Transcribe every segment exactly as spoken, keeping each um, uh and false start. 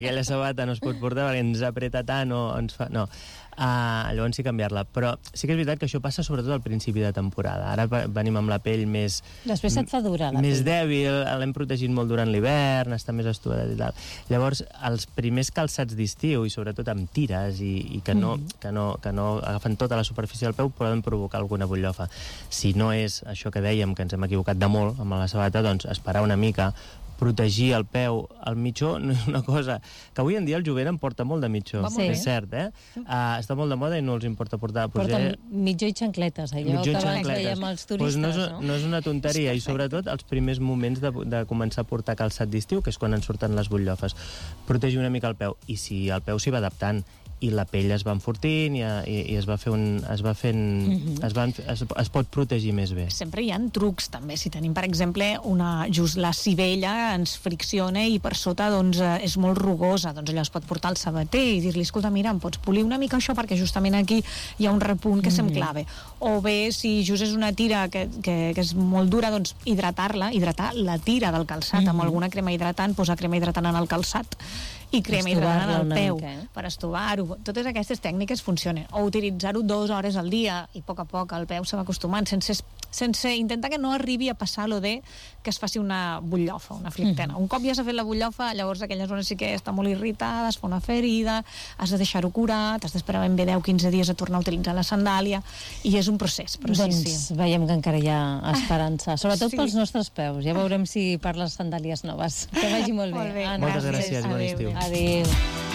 aquella sabata no es pot portar perquè ens apreta tant o ens fa... No. Uh, llavors sí canviar-la, però sí que és veritat que això passa sobretot al principi de temporada. Ara venim amb la pell més... Després se't fa dura, la més pell. dèbil, l'hem protegit molt durant l'hivern, està més estuadat i tal. Llavors, els primers calçats d'estiu, i sobretot amb tires, i, i que, no, mm. que, no, que no agafen tota la superfície del peu, poden provocar alguna butllofa. Si no és això que dèiem, que ens hem equivocat de molt amb la sabata, doncs esperar una mica, protegir el peu. El mitjó no és una cosa que avui en dia el jovent en porta molt de mitjó, sí. és cert, eh? Uh, està molt de moda i no els importa portar. Porten mitjó i xancletes, allò mitjó que abans dèiem els turistes, pues no, és, no? no és una tonteria, i sobretot els primers moments de, de començar a portar calçat d'estiu, que és quan ens surten les butllofes. Protegir una mica el peu, i si el peu s'hi va adaptant i la pell es va enfortint i, i, i es va fer un, es va fent mm-hmm. es, va, es, es pot protegir més bé. Sempre hi ha trucs també, si tenim per exemple una, just la sivella ens fricciona i per sota doncs és molt rugosa, doncs allò es pot portar al sabater i dir-li, escolta, mira, em pots polir una mica això perquè justament aquí hi ha un repunt que mm-hmm. se'm clave, o bé si just és una tira que, que, que és molt dura, doncs hidratar-la, hidratar la tira del calçat mm-hmm. amb alguna crema hidratant, posar crema hidratant en el calçat i crema hidratant en el peu mica, eh? Per estovar-ho. Totes aquestes tècniques funcionen. O utilitzar-ho dues hores al dia i a poc a poc el peu se va acostumant, sense, sense intentar que no arribi a passar lo de que es faci una butllofa, una flictena. Mm. Un cop ja s'ha fet la butllofa, llavors aquella zona sí que està molt irritada, es fa una ferida, has de deixar-ho curat, has d'esperar ben bé deu quinze dies a tornar a utilitzar la sandàlia, i és un procés. Però doncs sí, sí. veiem que encara hi ha esperança, sobretot sí. pels nostres peus. Ja veurem si per les sandàlies noves. Que vagi molt bé. Molt bé. Anna, moltes gràcies, bon estiu. Adéu.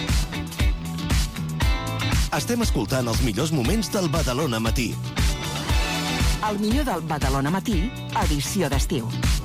Estem escoltant els millors moments del Badalona Matí. El millor del Badalona Matí, edició d'estiu.